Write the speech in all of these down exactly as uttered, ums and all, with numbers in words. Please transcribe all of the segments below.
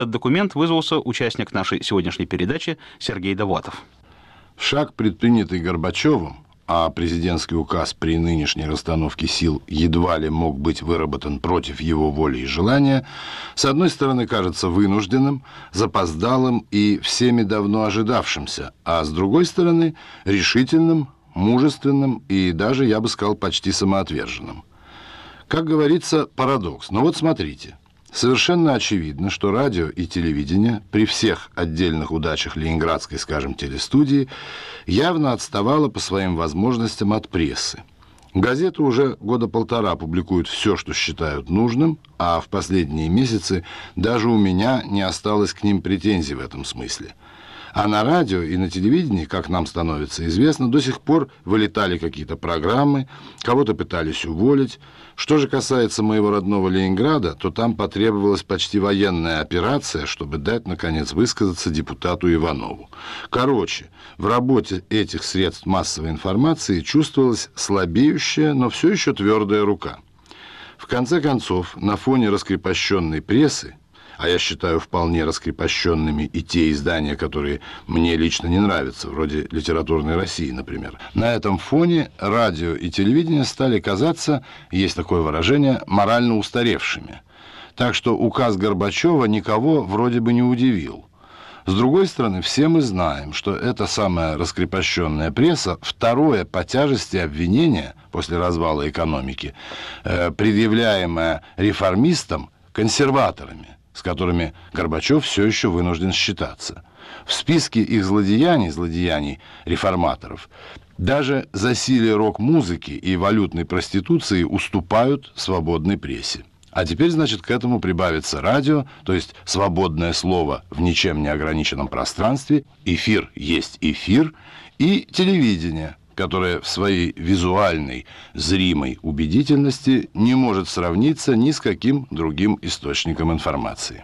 Этот документ вызвался участник нашей сегодняшней передачи Сергей Довлатов. Шаг, предпринятый Горбачевым, а президентский указ при нынешней расстановке сил едва ли мог быть выработан против его воли и желания, с одной стороны, кажется вынужденным, запоздалым и всеми давно ожидавшимся, а с другой стороны, решительным, мужественным и даже, я бы сказал, почти самоотверженным. Как говорится, парадокс. Но вот смотрите. Совершенно очевидно, что радио и телевидение при всех отдельных удачах ленинградской, скажем, телестудии явно отставало по своим возможностям от прессы. Газеты уже года полтора публикуют все, что считают нужным, а в последние месяцы даже у меня не осталось к ним претензий в этом смысле. А на радио и на телевидении, как нам становится известно, до сих пор вылетали какие-то программы, кого-то пытались уволить. Что же касается моего родного Ленинграда, то там потребовалась почти военная операция, чтобы дать, наконец, высказаться депутату Иванову. Короче, в работе этих средств массовой информации чувствовалась слабеющая, но все еще твердая рука. В конце концов, на фоне раскрепощенной прессы, а я считаю вполне раскрепощенными и те издания, которые мне лично не нравятся, вроде «Литературной России», например. На этом фоне радио и телевидение стали казаться, есть такое выражение, морально устаревшими. Так что указ Горбачева никого вроде бы не удивил. С другой стороны, все мы знаем, что эта самая раскрепощенная пресса второе по тяжести обвинение после развала экономики, э, предъявляемое реформистам консерваторами, с которыми Горбачев все еще вынужден считаться. В списке их злодеяний, злодеяний реформаторов, даже засилие рок-музыки и валютной проституции уступают свободной прессе. А теперь, значит, к этому прибавится радио, то есть свободное слово в ничем не ограниченном пространстве, эфир есть эфир, и телевидение, которое в своей визуальной, зримой убедительности не может сравниться ни с каким другим источником информации.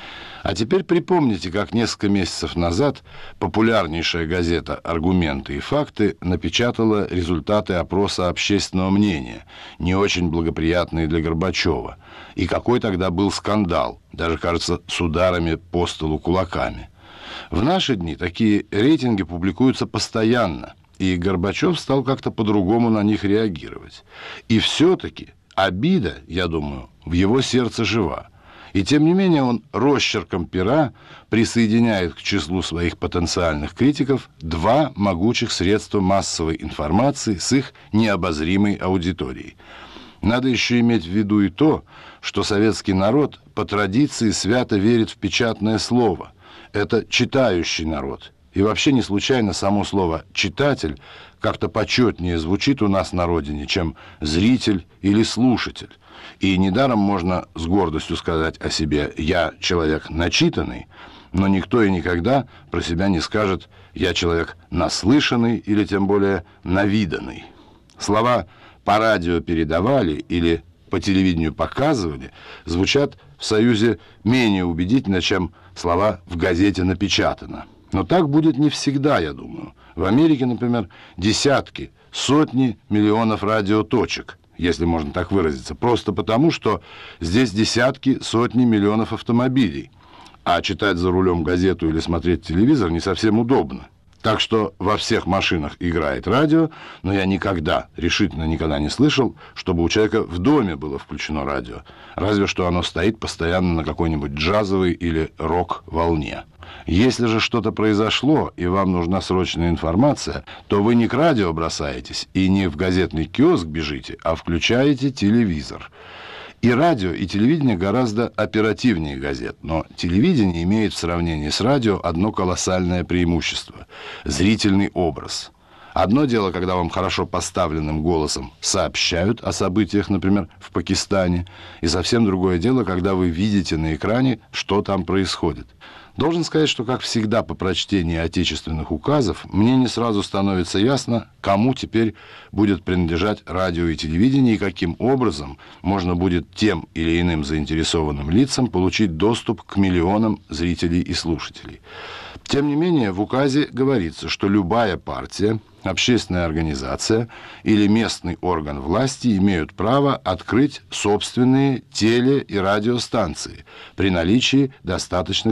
А теперь припомните, как несколько месяцев назад популярнейшая газета «Аргументы и факты» напечатала результаты опроса общественного мнения, не очень благоприятные для Горбачева. И какой тогда был скандал, даже, кажется, с ударами по столу кулаками. В наши дни такие рейтинги публикуются постоянно, и Горбачев стал как-то по-другому на них реагировать. И все-таки обида, я думаю, в его сердце жива. И тем не менее он росчерком пера присоединяет к числу своих потенциальных критиков два могучих средства массовой информации с их необозримой аудиторией. Надо еще иметь в виду и то, что советский народ по традиции свято верит в печатное слово. Это читающий народ. И вообще не случайно само слово «читатель» как-то почетнее звучит у нас на родине, чем «зритель» или «слушатель». И недаром можно с гордостью сказать о себе «я человек начитанный», но никто и никогда про себя не скажет «я человек наслышанный» или тем более «навиданный». Слова «по радио передавали» или «по телевидению показывали» звучат в Союзе менее убедительно, чем слова «в газете напечатано». Но так будет не всегда, я думаю. В Америке, например, десятки, сотни миллионов радиоточек, если можно так выразиться, просто потому, что здесь десятки, сотни миллионов автомобилей. А читать за рулем газету или смотреть телевизор не совсем удобно. Так что во всех машинах играет радио, но я никогда, решительно никогда не слышал, чтобы у человека в доме было включено радио. Разве что оно стоит постоянно на какой-нибудь джазовой или рок-волне. Если же что-то произошло, и вам нужна срочная информация, то вы не к радио бросаетесь и не в газетный киоск бежите, а включаете телевизор. И радио, и телевидение гораздо оперативнее газет, но телевидение имеет в сравнении с радио одно колоссальное преимущество – зрительный образ. Одно дело, когда вам хорошо поставленным голосом сообщают о событиях, например, в Пакистане, и совсем другое дело, когда вы видите на экране, что там происходит. Должен сказать, что, как всегда, по прочтении отечественных указов, мне не сразу становится ясно, кому теперь будет принадлежать радио и телевидение, и каким образом можно будет тем или иным заинтересованным лицам получить доступ к миллионам зрителей и слушателей. Тем не менее, в указе говорится, что любая партия, общественная организация или местный орган власти имеют право открыть собственные теле- и радиостанции при наличии достаточных